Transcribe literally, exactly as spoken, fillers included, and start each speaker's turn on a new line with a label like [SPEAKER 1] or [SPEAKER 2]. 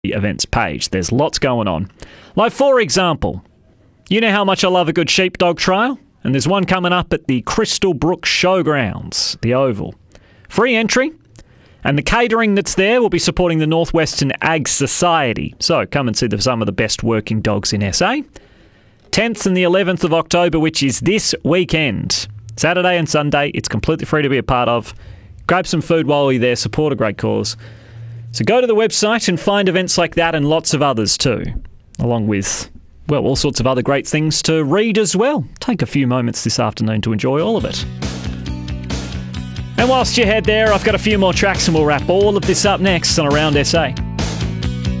[SPEAKER 1] the events page. There's lots going on. Like, for example, you know how much I love a good sheepdog trial? And there's one coming up at the Crystal Brook Showgrounds, the Oval. Free entry, and the catering that's there will be supporting the Northwestern Ag Society. So come and see the, some of the best working dogs in S A. tenth and the eleventh of October, which is this weekend. Saturday and Sunday, it's completely free to be a part of. Grab some food while you're there, support a great cause. So go to the website and find events like that and lots of others too, along with, well, all sorts of other great things to read as well. Take a few moments this afternoon to enjoy all of it. And whilst you head there, I've got a few more tracks and we'll wrap all of this up next on Around S A.